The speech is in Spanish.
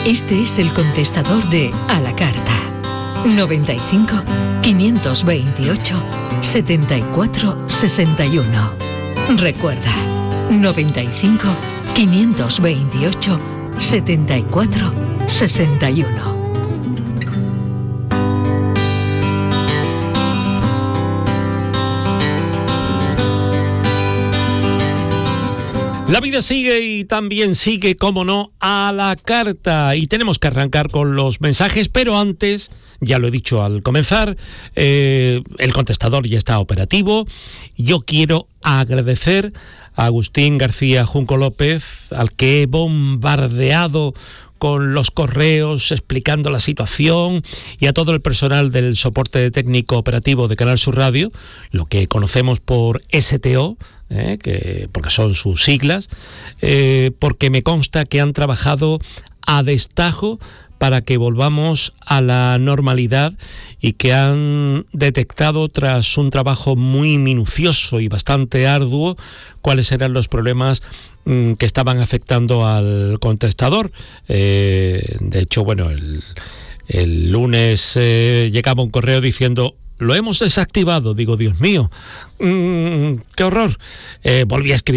Este es el contestador de A la Carta. 95 528 74 61. Recuerda, 95 528 74 61. La vida sigue y también sigue, como no, a la carta. Y tenemos que arrancar con los mensajes, pero antes, ya lo he dicho al comenzar, el contestador ya está operativo. Yo quiero agradecer a Agustín García Junco López, al que he bombardeado con los correos explicando la situación, y a todo el personal del soporte técnico operativo de Canal Sur Radio, lo que conocemos por STO, porque son sus siglas, porque me consta que han trabajado a destajo para que volvamos a la normalidad y que han detectado, tras un trabajo muy minucioso y bastante arduo, cuáles eran los problemas que estaban afectando al contestador. De hecho, bueno, el lunes llegaba un correo diciendo: lo hemos desactivado. Digo, Dios mío, qué horror. Volví a escribir